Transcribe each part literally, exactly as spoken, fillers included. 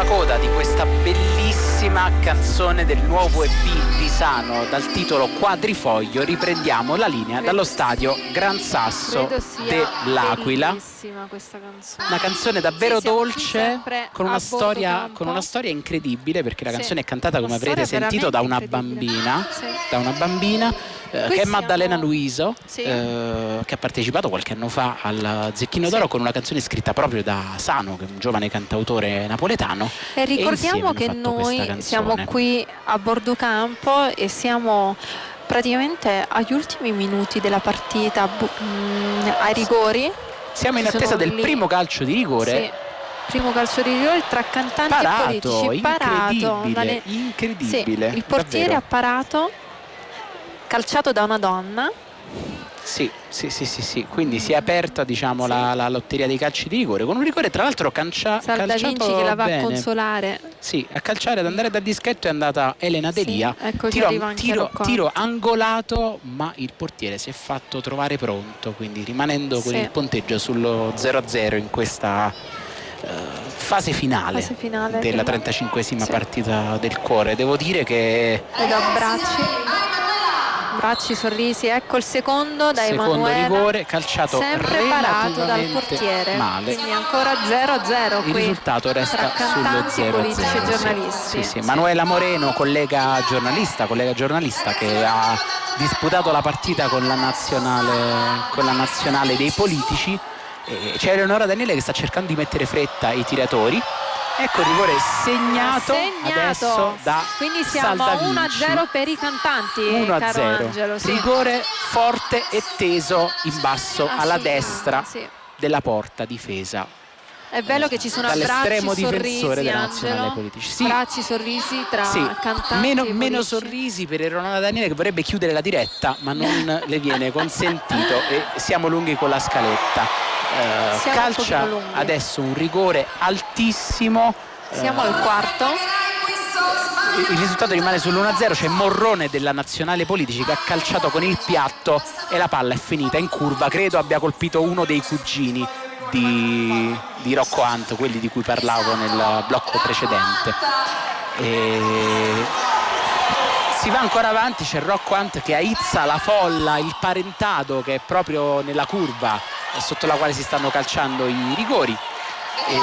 coda di questa bellissima canzone del nuovo E P di Sano dal titolo Quadrifoglio riprendiamo la linea dallo stadio Gran Sasso dell'Aquila. Bellissima questa canzone. Una canzone davvero Sì, siamo dolce, con una, storia, con una storia incredibile, perché la canzone sì. è cantata, come avrete sentito, da una bambina, sì. da una bambina eh, che è Maddalena siamo... Luiso, sì. eh, che ha partecipato qualche anno fa al Zecchino d'Oro sì. con una canzone scritta proprio da Sano, che è un giovane cantautore napoletano. E ricordiamo e che noi siamo qui a Bordocampo e siamo praticamente agli ultimi minuti della partita, mh, ai rigori. Siamo in attesa del lì. primo calcio di rigore. Sì. Primo calcio di rigore tra cantanti parato, e politici. Parato, incredibile, dalle... incredibile. Sì, il portiere davvero. ha parato, calciato da una donna. Sì, sì, sì, sì, sì. Quindi si è aperta, diciamo, sì. la, la lotteria dei calci di rigore, con un rigore tra l'altro cancia, Salda calciato Vinci che la va bene. a consolare. Sì, a calciare, ad andare dal dischetto è andata Elena Delia. Sì, ecco, tiro, tiro, tiro angolato, ma il portiere si è fatto trovare pronto, quindi rimanendo con sì. il punteggio sullo zero a zero in questa uh, fase finale, fase finale della trentacinquesima sì. partita del cuore. Devo dire che ed abbracci Bracci, sorrisi, ecco il secondo da secondo Emanuele, rigore calciato sempre parato dal portiere, male. Quindi ancora zero a zero il qui risultato resta sullo zero a zero. Politici e giornalisti. Sì, sì, sì. Manuela Moreno, collega giornalista, collega giornalista che ha disputato la partita con la nazionale, con la nazionale dei politici. E c'è Eleonora Daniele che sta cercando di mettere fretta ai tiratori. Ecco il rigore segnato, segnato. adesso da quindi siamo a uno a zero per i cantanti, uno a caro zero. Angelo, sì. Rigore forte e teso in basso alla destra sì. della porta difesa. È bello che ci sono dall'estremo abbracci, difensore sorrisi, della nazionale Angelo. politici. Sì. Abbracci, sorrisi tra sì. cantanti meno, e meno politici. sorrisi per Eleonora Daniele che vorrebbe chiudere la diretta, ma non le viene consentito e siamo lunghi con la scaletta. Uh, calcia adesso un rigore altissimo. Siamo uh, al quarto. Il risultato rimane sull'uno a zero. C'è Morrone della nazionale politici che ha calciato con il piatto e la palla è finita in curva. Credo abbia colpito uno dei cugini di, di Rocco Hunt, quelli di cui parlavo nel blocco precedente. E si va ancora avanti, c'è Rocco Hunt che aizza la folla, il parentado che è proprio nella curva sotto la quale si stanno calciando i rigori, e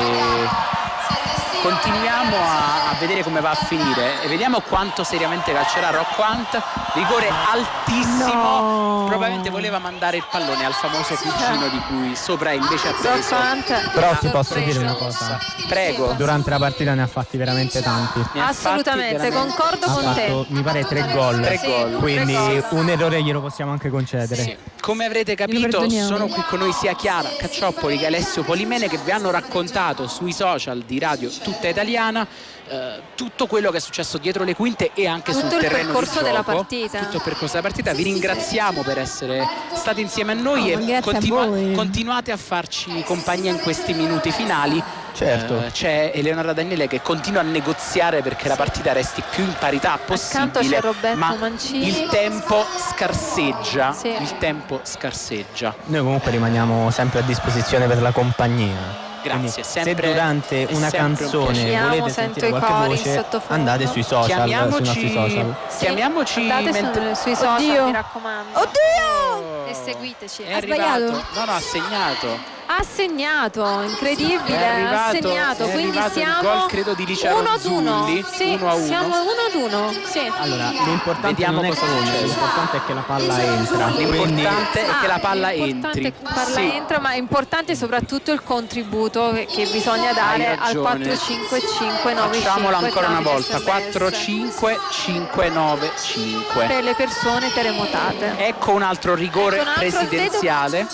continuiamo a, a vedere come va a finire e vediamo quanto seriamente calcerà Rocco Hunt. Rigore altissimo, no. probabilmente voleva mandare il pallone al famoso cugino di cui sopra invece ha preso. Però ti posso dire una cosa, prego, durante la partita ne ha fatti veramente tanti. Assolutamente, fatti veramente... concordo ha con fatto, te. Mi pare tre gol, tre sì, gol. quindi tre gol. un errore glielo possiamo anche concedere. Sì. Come avrete capito sono qui con noi sia Chiara Caccioppoli che Alessio Polimene, che vi hanno raccontato sui social di Radio Tutta Italiana eh, tutto quello che è successo dietro le quinte e anche tutto sul terreno di gioco, della partita. tutto il percorso della partita. Vi ringraziamo per essere stati insieme a noi oh, e continua- a continuate a farci compagnia in questi minuti finali. Certo. Uh, c'è Eleonora Daniele che continua a negoziare perché sì. la partita resti più in parità possibile, c'è Roberto ma Mancini. il tempo scarseggia, sì. il tempo scarseggia. Noi comunque rimaniamo sempre a disposizione per la compagnia. Grazie, sempre, se durante una canzone un volete sentire qualche voce, andate sui social, chiamiamoci, sui nostri social. Sì, chiamiamoci andate mentre... su, sui social, Oddio. mi raccomando. Oddio! E seguiteci. È ha arrivato. sbagliato? No, no, ha segnato. Ha segnato, incredibile, è arrivato, ha segnato, è quindi arrivato siamo il gol, credo, di Licia Ronzulli, sì, uno a uno. siamo uno ad uno, sì. Allora, l'importante Vediamo non è cosa come, succede. l'importante è che la palla entra. L'importante è che la palla ah, l'importante entri. è che la palla sì. entra, ma è importante soprattutto il contributo che, che bisogna dare al quattro cinque cinque nove cinque. Facciamolo ancora una volta, quattro cinque cinque nove cinque. Per le persone terremotate. Ecco un altro rigore ecco un altro presidenziale.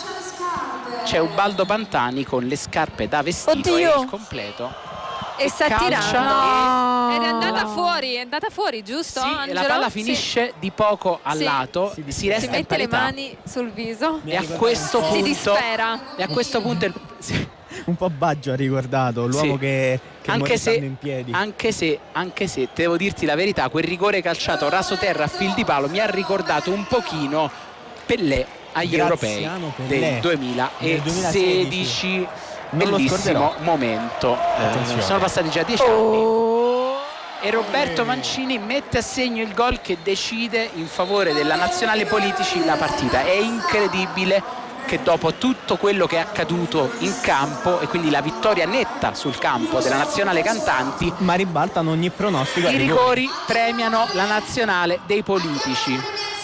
C'è Ubaldo Pantani con le scarpe da vestito Oddio. e il completo e sta calcia tirando e... ed è andata fuori, è andata fuori, giusto? Sì, Angelo? e la palla finisce sì. di poco a sì. lato, si, si resta si in mette parità. le mani sul viso e a questo punto si dispera. E a questo punto il... sì. un po' Baggio ha ricordato l'uomo sì. che, che anche se, in piedi. Anche se, anche se devo dirti la verità, quel rigore calciato raso terra a fil di palo mi ha ricordato un pochino Pellè agli Graziano europei Pellè. del duemilasedici. bellissimo momento. Eh, sono passati già dieci oh. anni e Roberto Mancini mette a segno il gol che decide in favore della nazionale politici la partita. È incredibile che dopo tutto quello che è accaduto in campo e quindi la vittoria netta sul campo della nazionale cantanti, ma ribaltano ogni pronostico. I rigori premiano la nazionale dei politici.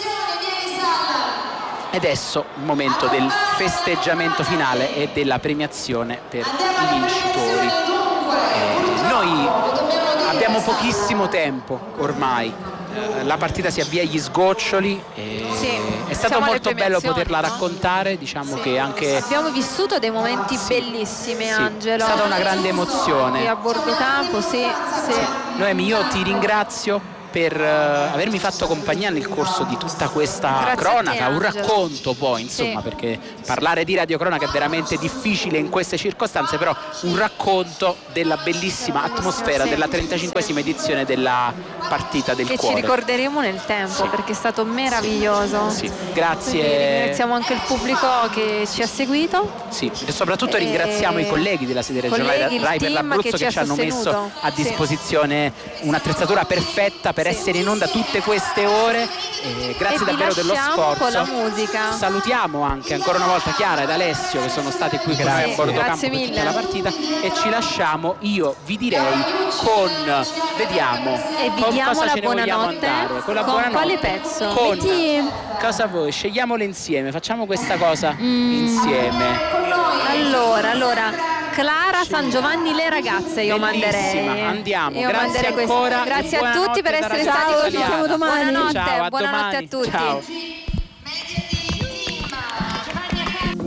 E adesso il momento del festeggiamento finale e della premiazione per i vincitori. Eh, noi abbiamo pochissimo tempo ormai, eh, la partita si avvia agli sgoccioli e sì, è stato molto bello poterla no? raccontare, diciamo sì. che anche abbiamo vissuto dei momenti sì. bellissimi, sì. Angelo. È stata una grande emozione. Qui a bordo campo, sì, sì. sì. Noemi, io ti ringrazio per uh, avermi fatto compagnia nel corso di tutta questa Grazie cronaca, te, un racconto poi insomma, sì. perché parlare di radiocronaca è veramente difficile in queste circostanze, però un racconto della bellissima atmosfera sì. della trentacinquesima edizione della partita del che cuore. Che ci ricorderemo nel tempo sì. perché è stato meraviglioso. Sì. Sì. Grazie. Quindi ringraziamo anche il pubblico che ci ha seguito. Sì, e soprattutto e ringraziamo i colleghi della sede regionale Rai per l'Abruzzo che, che ci hanno messo a disposizione sì. un'attrezzatura perfetta per essere in onda tutte queste ore. Eh, grazie e davvero dello sforzo. Con la musica. Salutiamo anche ancora una volta Chiara ed Alessio che sono stati qui con noi a bordo campo per tutta la partita e ci lasciamo, io vi direi con vediamo e vi con diamo cosa la ce ne buonanotte con, con la con buonanotte. Quale pezzo? Con Metti... cosa vuoi? Scegliamole insieme, facciamo questa cosa mm. insieme. Allora, allora Clara San Giovanni le ragazze io Bellissima. manderei. Andiamo, io grazie manderei ancora. Grazie a tutti per essere stati con noi. Buonanotte. Buonanotte, Ciao, a buonanotte domani. a tutti. Ciao.